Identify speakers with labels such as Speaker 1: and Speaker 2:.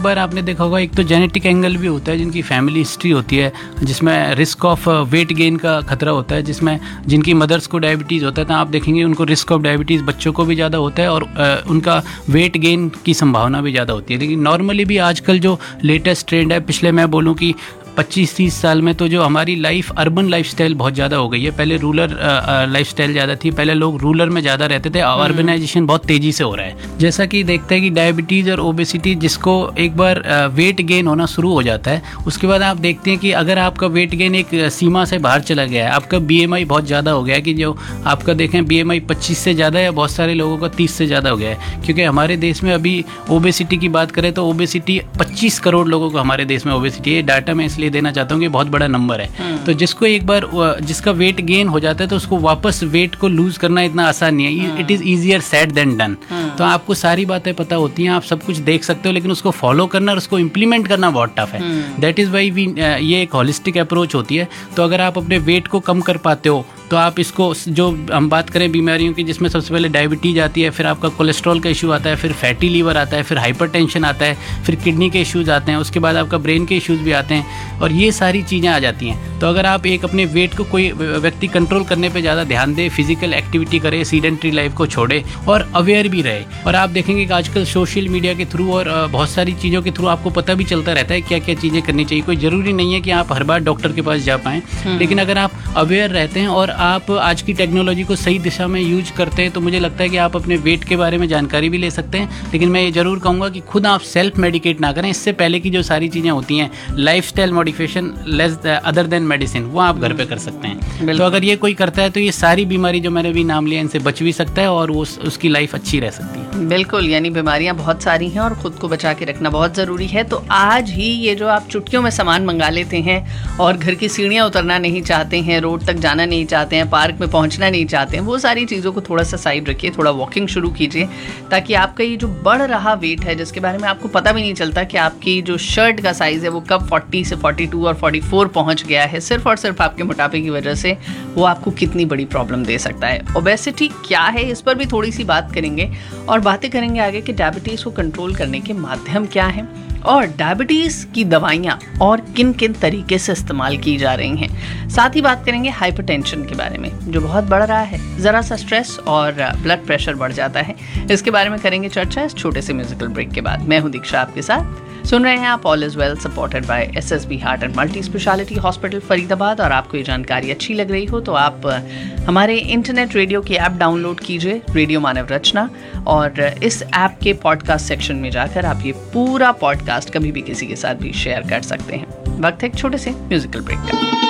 Speaker 1: बार आपने देखा होगा, एक तो जेनेटिक एंगल भी होता है, जिनकी फैमिली हिस्ट्री होती है जिसमें रिस्क ऑफ वेट गेन का खतरा होता है, जिसमें जिनकी मदर्स को डायबिटीज़ होता है तो आप देखेंगे उनको रिस्क ऑफ डायबिटीज़ बच्चों को भी ज़्यादा होता है और उनका वेट गेन की संभावना भी ज़्यादा होती है। लेकिन नॉर्मली भी आजकल जो लेटेस्ट ट्रेंड है, पिछले मैं बोलूँ कि 25-30 साल में तो जो हमारी लाइफ अर्बन लाइफस्टाइल बहुत ज़्यादा हो गई है। पहले रूरल लाइफस्टाइल ज़्यादा थी, पहले लोग रूरल में ज़्यादा रहते थे, अर्बनाइजेशन बहुत तेज़ी से हो रहा है। जैसा कि देखते हैं कि डायबिटीज़ और ओबेसिटी, जिसको एक बार वेट गेन होना शुरू हो जाता है, उसके बाद आप देखते हैं कि अगर आपका वेट गेन एक सीमा से बाहर चला गया है, आपका BMI बहुत ज़्यादा हो गया है, कि जो आपका देखें BMI 25 से ज़्यादा है, बहुत सारे लोगों का 30 से ज़्यादा हो गया है। क्योंकि हमारे देश में अभी ओबेसिटी की बात करें तो ओबेसिटी 25 करोड़ लोगों को हमारे देश में ओबेसिटी है। डाटा मैं इसलिए देना चाहता हूँ कि बहुत बड़ा नंबर है। तो जिसको एक बार जिसका वेट गेन हो जाता है तो उसको वापस वेट को लूज करना इतना आसान नहीं है। It is easier said then done. तो आपको सारी बातें पता होती हैं, आप सब कुछ देख सकते हो, लेकिन उसको फॉलो करना और उसको इम्प्लीमेंट करना बहुत टफ है। दैट इज़ वाई ये एक होलिस्टिक अप्रोच होती है। तो अगर आप अपने वेट को कम कर पाते हो तो आप इसको, जो हम बात करें बीमारियों की, जिसमें सबसे पहले डायबिटीज आती है, फिर आपका कोलेस्ट्रॉल का इशू आता है, फिर फैटी लीवर आता है, फिर हाइपरटेंशन आता है, फिर किडनी के इश्यूज आते हैं, उसके बाद आपका ब्रेन के इश्यूज भी आते हैं, और ये सारी चीज़ें आ जाती हैं। तो अगर आप एक अपने वेट को, कोई व्यक्ति कंट्रोल करने पे ज़्यादा ध्यान दे, फिजिकल एक्टिविटी करे, सीडेंट्री लाइफ को छोड़े और अवेयर भी रहे, और आप देखेंगे कि आजकल सोशल मीडिया के थ्रू और बहुत सारी चीज़ों के थ्रू आपको पता भी चलता रहता है क्या क्या चीज़ें करनी चाहिए। कोई ज़रूरी नहीं है कि आप हर बार डॉक्टर के पास जा पाएँ, लेकिन अगर आप अवेयर रहते हैं और आप आज की टेक्नोलॉजी को सही दिशा में यूज करते हैं तो मुझे लगता है कि आप अपने वेट के बारे में जानकारी भी ले सकते हैं। लेकिन मैं ये ज़रूर कहूँगा कि खुद आप सेल्फ मेडिकेट ना करें। इससे पहले की जो सारी चीज़ें होती हैं, lifestyle modification less other than medicine, वो आप घर पे कर सकते हैं। तो अगर ये कोई करता है तो ये सारी बीमारी जो मैंने भी नाम लिया, इनसे बच भी सकता है और वो उसकी लाइफ अच्छी रह सकती है।
Speaker 2: बिल्कुल, यानी बीमारियां बहुत सारी हैं और खुद को बचा के रखना बहुत ज़रूरी है। तो आज ही ये जो आप चुटकियों में सामान मंगा लेते हैं और घर की सीढ़ियाँ उतरना नहीं चाहते हैं, रोड तक जाना नहीं चाहते हैं, पार्क में पहुंचना नहीं चाहते हैं, वो सारी चीज़ों को थोड़ा सा साइड रखिए, थोड़ा वॉकिंग शुरू कीजिए, ताकि आपका ये जो बढ़ रहा वेट है, जिसके बारे में आपको पता भी नहीं चलता कि आपकी जो शर्ट का साइज़ है वो कब 40 से 42 और 44 पहुंच गया है, सिर्फ और सिर्फ आपके मोटापे की वजह से, वो आपको कितनी बड़ी प्रॉब्लम दे सकता है। ओबेसिटी क्या है, इस पर भी थोड़ी सी बात करेंगे और बातें करेंगे आगे कि डायबिटीज़ को कंट्रोल करने के माध्यम क्या हैं और डायबिटीज़ की दवाइयाँ और किन किन तरीके से इस्तेमाल की जा रही हैं। साथ ही बात करेंगे हाइपरटेंशन के बारे में, जो बहुत बढ़ रहा है। ज़रा सा स्ट्रेस और ब्लड प्रेशर बढ़ जाता है, इसके बारे में करेंगे चर्चा इस छोटे से म्यूजिकल ब्रेक के बाद। मैं हूँ दीक्षा, आपके साथ सुन रहे हैं आप all is well, supported by SSB heart and multi speciality hospital Faridabad. और आपको ये जानकारी अच्छी लग रही हो तो आप हमारे इंटरनेट रेडियो की ऐप डाउनलोड कीजिए, रेडियो मानव रचना, और इस ऐप के पॉडकास्ट सेक्शन में जाकर आप ये पूरा पॉडकास्ट कभी भी किसी के साथ भी शेयर कर सकते हैं। वक्त है एक छोटे से म्यूजिकल ब्रेक का।